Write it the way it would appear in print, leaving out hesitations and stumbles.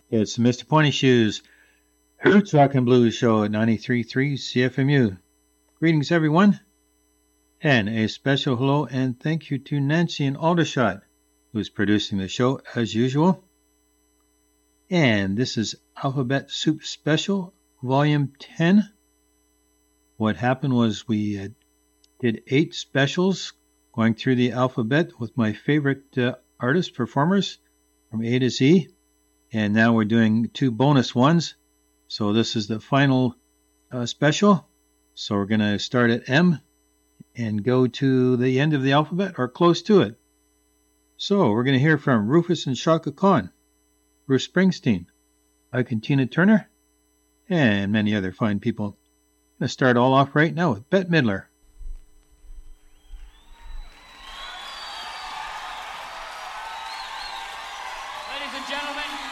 It's Mr. Pointy Shoes, Roots Rock and Blues Show at 93.3 CFMU. Greetings, everyone, and a special hello and thank you to Nancy in Aldershot, who's producing the show as usual. And this is Alphabet Soup Special, Volume 10. What happened was we did 8 specials going through the alphabet with my favorite artist performers from A to Z. And now we're doing 2 bonus ones. So this is the final special. So we're going to start at M and go to the end of the alphabet or close to it. So we're going to hear from Rufus and Chaka Khan, Bruce Springsteen, Ike and Tina Turner, and many other fine people. I'm going to start all off right now with Bette Midler. Ladies and gentlemen,